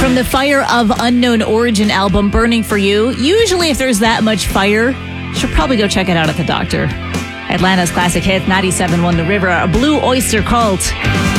From the Fire of Unknown Origin album, Burning for You. Usually if there's that much fire, you should probably go check it out at the doctor. Atlanta's classic hit, 97.1 The River, a Blue Oyster Cult.